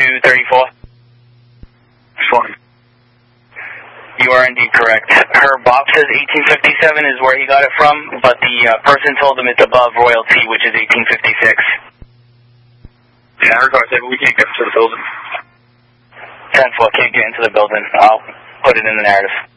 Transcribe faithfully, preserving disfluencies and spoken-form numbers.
two thirty-four? Fine. You are indeed correct. Her box says eighteen fifty-seven is where he got it from, but the uh, person told him it's above royalty, which is eighteen fifty-six. Yeah, I heard about that, but we can't get to the building. ten four, can't get into the building. I'll put it in the narrative.